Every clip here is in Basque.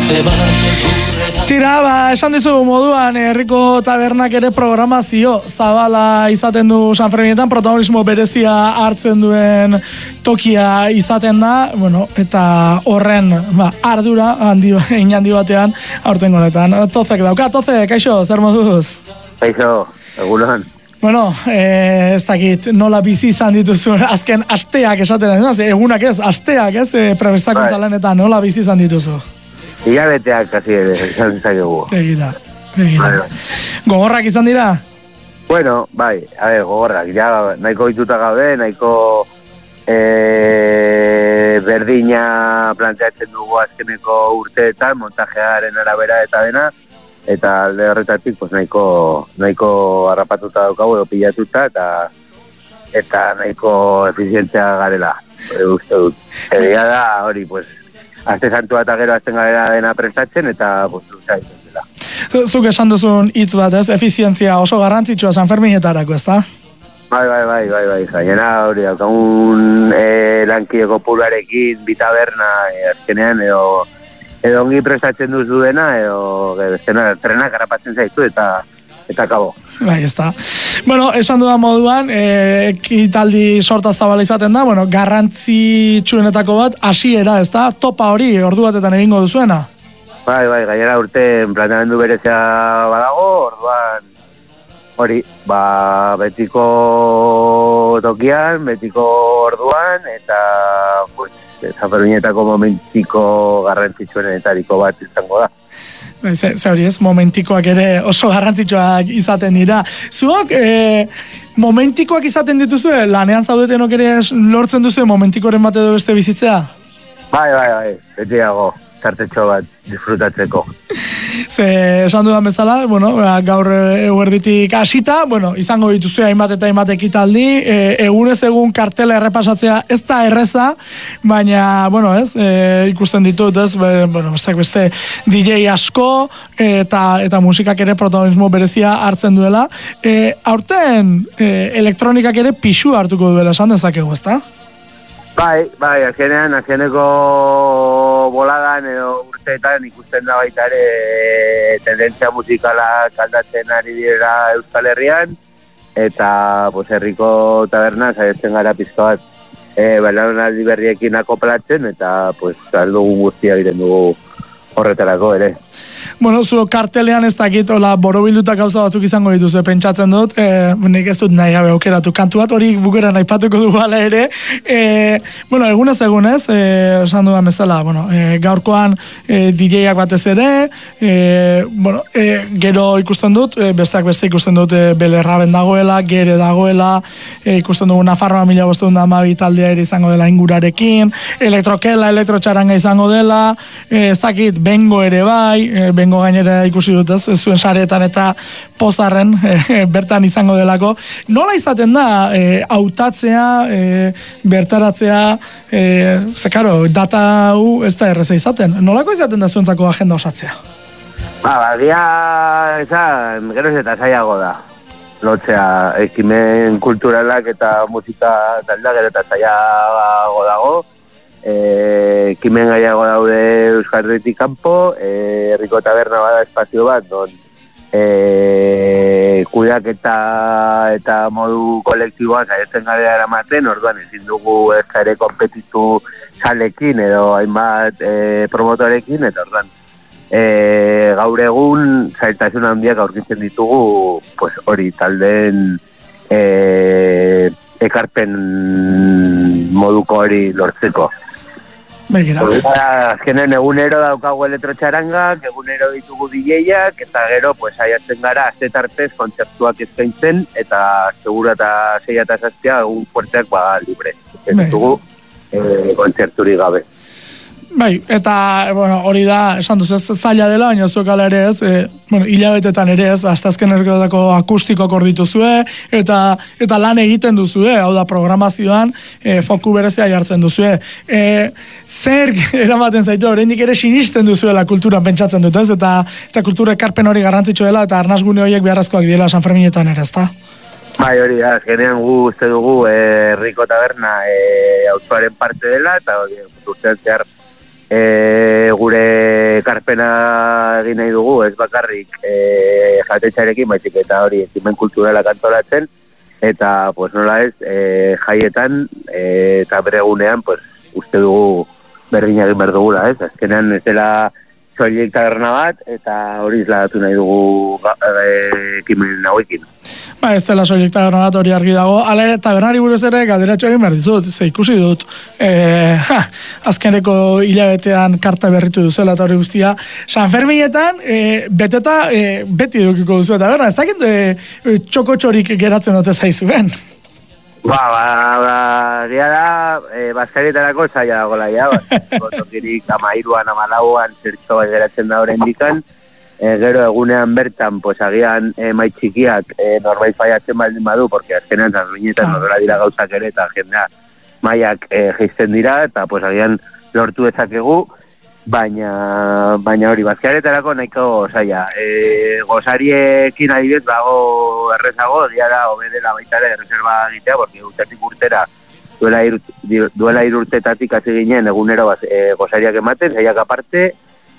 Tira, esan dizu moduan, herriko tabernak ere programazio zabala izaten du Sanferminetan, protagonismo berezia hartzen duen tokia izaten da, bueno, eta horren ardura handi batean aurten honetan. Tozek dauka, Toze, kaixo, zer moduz? Kaixo, egunon. Bueno, ez dakit nola bizi izan dituzu azken asteak esaten, egunak ez, asteak ez, prestakuntza lanetan nola bizi izan dituzu? Hilabeteak kasi izan zaigu. Begira. Gogorrak izan dira? Bueno, bai, gogorrak, ja nahiko dituta gaude, nahiko berdina planteatzen dugu azkeneko urteetan, montajearen arabera eta dena, eta alde horretatik pues nahiko harrapatuta daukagu edo pilatuta eta nahiko efizientzia garela, uste dut. Egia da hori, pues, azte santua eta gero azten garela dena prestatzen eta pues luzea izan dela. Zuk esan duzun hitz bat, ez? Efizientzia oso garrantzitsua Sanferminetarako, ezta? Bai. Gainera hori daukagun lankide kopurarekin bitaberna azkenean edo ongi prestatzen duzu dena edo trenak harrapatzen zaitu eta kabo. Bai, ez da. Bueno, esan dudan moduan, ekitaldi sorta zabala izaten da, bueno, garrantzitsuenetako bat, hasiera, ez da? Topa hori, ordu batetan egingo duzuena? Bai, gainera urte planteamendu berezia badago, orduan hori, betiko tokian, betiko orduan, eta pues, Sanferminetako momentiko garrantzitsuenetariko bat izango da. Ze hori ez, momentikoak ere oso garrantzitsuak izaten dira. Zuok, momentikoak izaten dituzu, lanean zaudetenok ere lortzen duzu momentikoren bat edo beste bizitzea? Bai, betiago, tartetxo bat disfrutatzeko. Ze esan dudan bezala, bueno, gaur eguerditik hasita, bueno, izango dituzu hainbat eta hainbat ekitaldi, egunez egun kartela errepasatzea ez da erreza, baina, bueno, ez, ikusten ditut, ez, bueno, beste DJ asko eta musikak ere protagonismo berezia hartzen duela. Aurten elektronikak ere pixu hartuko duela, esan dezakegu, ezta? Bai, azkeneko boladan edo urteetan ikusten da baita ere tendentzia musikalak aldatzen ari direla Euskal Herrian eta pues, herriko taberna saiatzen gara pizka bat belaunaldi berriekin akoplatzen eta pues, aldugun guztia egiten dugu horretarako ere. Bueno, zu kartelean ez dakit, borobilduta gauza batzuk izango dituzue, pentsatzen dut, nik ez dut nahi gabe aukeratu kantu bat, hori bukeran aipatuko dugu ala ere. Bueno, egunez, esan dudan bezala, bueno, gaurkoan DJ-ak batez ere, bueno, gero ikusten dut, besteak beste ikusten dut Belerraben dagoela, Gere dagoela, ikusten dugu Nafarroa 1512 taldea ere izango dela ingurarekin, Elektrokela, Elektrotxaranga izango dela, ez dakit, Bengo ere bai, Bengo gainera ikusi dut ez zuen sareetan eta pozarren bertan izango delako. Nola izaten da hautatzea, bertaratzea, ze karo, data hau ez da erreza izaten. Nolako izaten da zuentzako agenda osatzea? Dia esan, gero eta zailago da. Lotzea, ekimen kulturalak eta musika talda gero eta zailago dago. Ekimen gaiago daude Euskal Herritik kanpo, herriko taberna bada espazio bat, don kudeaketa eta modu kolektiboan saiatzen gara eramaten, orduan ezin dugu ez ere konpetitu salekin edo hainbat promotorekin, eta orduan gaur egun zailtasun handiak aurkitzen ditugu pues, hori taldeen ekarpen moduko hori lortzeko. Azkenen egunero daukagu Elektrotxarangak, egunero ditugu DJ-ak, eta gero pues, saiatzen gara aste tartez kontzertuak eskaintzen, eta segura eta 6 eta 7 egun fuerteak libre. Ditugu kontzerturik gabe. Bai, eta bueno, hori da, esan duzu, ez zaila dela, baina zuek ala ere ez, bueno, hilabetetan ere ez, hasta azken errekotako akustikoak hor dituzue, eta lan egiten duzue, hau da programazioan, foku berezia jartzen duzue. Zer eramaten zaitu, oraindik ere sinisten duzuela kulturan pentsatzen dut, ez? Eta kultura ekarpen hori garrantzitsu dela, eta arnasgune horiek beharrezkoak direla Sanferminetan ere, ezta? Bai, hori da, azkenean gu uste dugu herriko taberna auzoaren parte dela, eta urtean zehar gure ekarpena egin nahi dugu, ez bakarrik jatetxarekin, baizik eta hori ekimen kulturala kantolatzen, eta pues nola ez, jaietan eta beregunean pues, uste dugu berdin egin behar dugula, ez? Azkenean ez dela soilik taberna bat, eta hori izlagatu nahi dugu ekimen hauekin. Ez dela soilik taberna bat hori argi dago. Hala ere, tabernari buruz ere galderatxo egin behar dizut. Ze ikusi dut, azkeneko hilabetean karta berritu duzela eta hori guztia. San Ferminetan, beteta beti edukiko duzu eta berna, ez dakit txokotxorik geratzen ote zaizuen. Dia da, bazkarietarako zaila dagoela, ja, tokirik 13an, 14an, zertxo bat geratzen da horrein dikan, gero egunean bertan, pues agian maitxikiak norbait faiatzen baldin badu, porque azkenean Sanferminetan horrela dira gauzak ere, eta jendea maiak geizten dira, eta pues agian lortu dezakegu, baina hori, bazkaretarako nahiko zaila. Gozariekin adibidez bago errezago, dia da, obedela baita ere reserva egitea, porque urtetik urtera duela 3 urtetatik hasi ginen egunero gozariak ematen, zaiak aparte,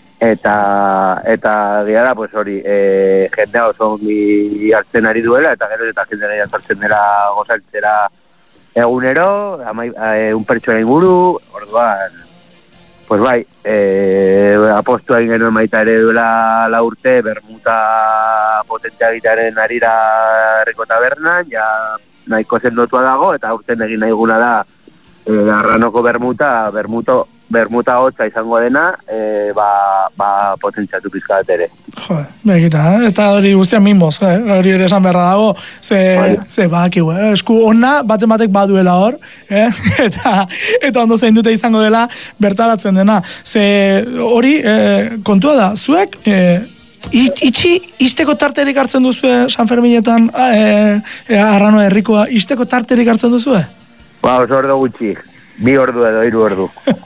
eta dia da, pues hori, jendea oso ongi hartzen ari duela, eta gero eta jendea gehiago hartzen dela gozaltzera egunero, 1 pertsona inguru, orduan, pues bai, apostu egin genuen baita ere duela 4 urte, bermuta potentea egitearen arira herriko tabernan, ja nahiko sendotua dago, eta urten egin nahi guna da arranoko bermuta hotza izango dena, potentziatu pizka bat ere. Begira, eta hori guztian mimoz, hori ere esan beharra dago, ze bakigu, esku ona batek baduela hor, eta ondo zein dute izango dela bertaratzen dena. Ze hori, kontua da, zuek, isteko tarterik hartzen duzue San Ferminetan, arrano herrikoa, isteko tarterik hartzen duzue? Oso ordu gutxi. 2 ordu edo 3 ordu.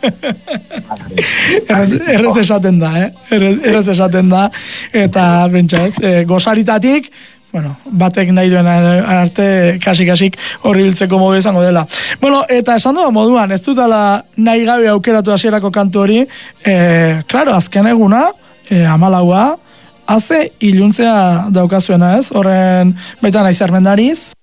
Errez esaten da, Errez esaten da, eta bentsa ez, gozaritatik, bueno, batek nahi duen arte kasik horri biltzeko modu izango dela. Bueno, eta esan dugu moduan, ez dutala nahi gabe aukeratu hasierako kantu hori, klaro, azken eguna, 14a, haze iluntzea daukazuena ez, horren baita nahi zermendariz,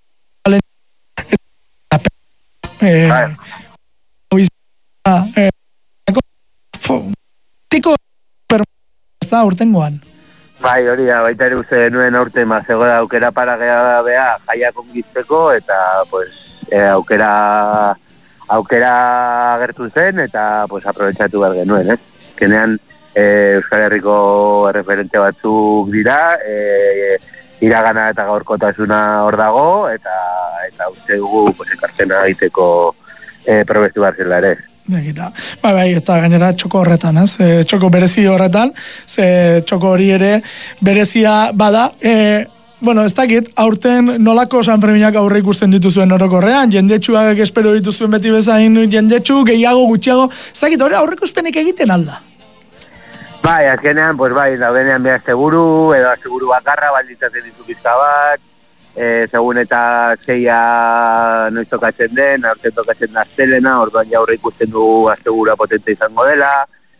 tiko ez da urtengoan. Bai, hori da, baita ere uste denuen aurte mazego da aukera para geha bea jaiak ongizteko, eta pues, aukera agertu zen, eta pues, aprobetxatu behar genuen, Kenean Euskal Herriko referente batzuk dira, iragana eta gaurkotasuna hor dago, eta uste dugu pues, ekartzena egiteko probestu behar zela ere. Bai, eta gainera txoko horretan, txoko berezi horretan, ze txoko hori ere berezia bada, bueno, ez dakit, aurten nolako San Ferminak aurre ikusten dituzuen orokorrean, jendetsuak espero dituzuen beti bezain jendetsu, gehiago, gutxiago, ez dakit, hori aurre ikuspenik egiten alda? Bai, azkenean, pues bai, daudenean behar seguru, edo seguru bakarra, balditzatzen ditu pizka bat, segun eta 6a noiz tokatzen den, aurten tokatzen da astelena, orduan ja aurre ikusten du asegura potente izango dela,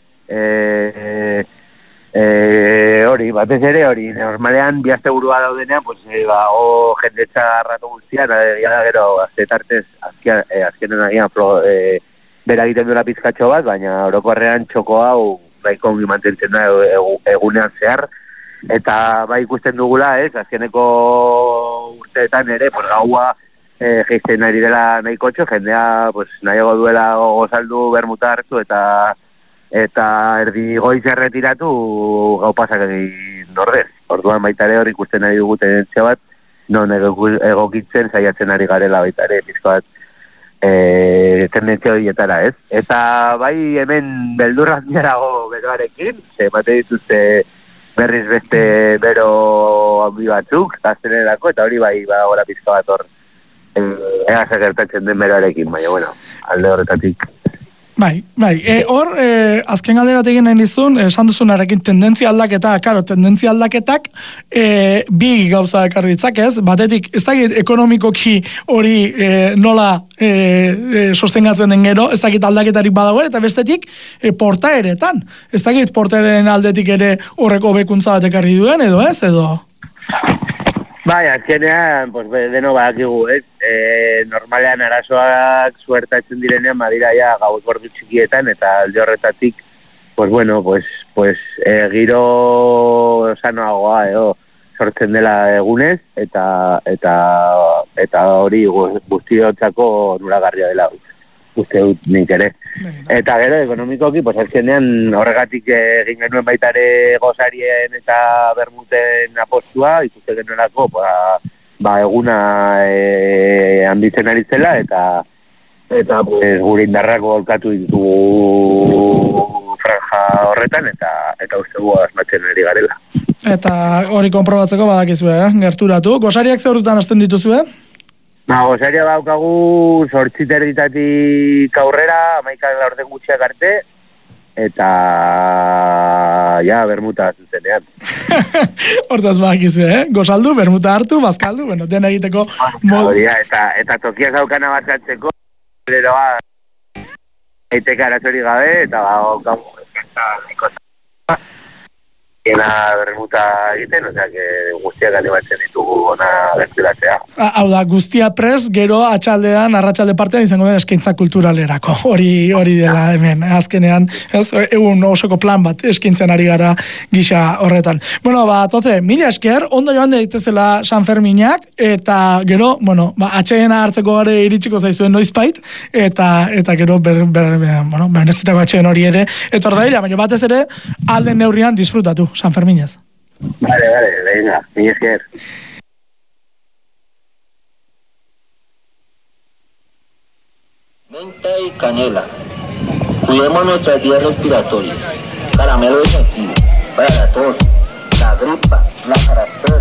hori, batez ere hori, normalean bi asegurua daudenean, pues, jendetza rato guztian, gero, aztetartez, azkenen agian, bera egiten duela pizkatxo bat, baina orokorrean txoko hau nahiko ongi mantentzen da egunean zehar, eta bai ikusten dugula, azkeneko urteetan ere, pues, gaua geizten ari dela nahiko txo, jendea pues, nahiago duela gozaldu bermuta hartu, eta erdi goiz erretiratu gau pasak egin ordez. Orduan baita ere hor ikusten ari dugu tendentzia bat, non egokitzen saiatzen ari garela baita ere, pizko bat tendentzia horietara, Eta bai hemen beldurra handiarago beroarekin, bate dituzte berriz beste bero handi batzuk, gaztenerako, eta hori bai gora pizka bat hor egazak gertatzen den beroarekin, baina bueno, alde horretatik. Bai. Hor, azken galde bat egin nahi nizun, esan duzunarekin tendentzia aldaketa, tendentzia aldaketak bi gauza ekarri ditzakez, batetik, ez dakit ekonomikoki hori nola sostengatzen den gero, ez dakit aldaketarik badago eta bestetik portaeretan. Ez dakit portaeren aldetik ere horrek hobekuntza bat ekarri duen, edo ez, edo? Bai, azkenean, pues, deno badakigu, ez? Normalean arazoak suertatzen direnean, badira ja gauez bordu txikietan, eta alde horretatik, pues bueno, giro sanoagoa, sortzen dela egunez, eta hori guztiotzako onuragarria dela uste dut nik ere. Eta gero, ekonomikoki, pues azkenean horregatik egin genuen baitare gozarien eta bermuten apostua, ikuste genuelako, eguna handitzen ari zela, eta pues, gure indarrak volkatu ditugu franja horretan, eta uste gu asmatzen ari garela. Eta hori konprobatzeko badakizue, gerturatu. Gozariak zeurrutan hasten dituzue? Gozaria daukagu 8:30 aurrera, 11 gutxiak arte, eta bermuta zuzenean. Hortaz badakizue, gozaldu, bermuta hartu, bazkaldu, bueno, dena egiteko... Eta tokiak daukana batzatzeko, leroa, eiteka arazori gabe, eta daukagu, bermuta egiten, guztiak animatzen ditugu ona gerturatzea. Hau da, guztia pres, gero atxaldean, arratsalde partean izango den eskaintza kulturalerako. Hori dela hemen, azkenean, egun osoko plan bat eskaintzen ari gara gisa horretan. Bueno, toze, mila esker, ondo joan daitezela San Ferminak, eta gero, atxeena hartzeko gare iritsiko zaizuen noizbait, eta gero, benezetako atxeen hori ere, etor daila, baina batez ere, alden neurrian disfrutatu. San Ferminez. Vale, venga, mila esker. Menta y canela. Cuidemos nuestras vías respiratorias. Caramelo efectivo para la tos, la gripa, la carraspera.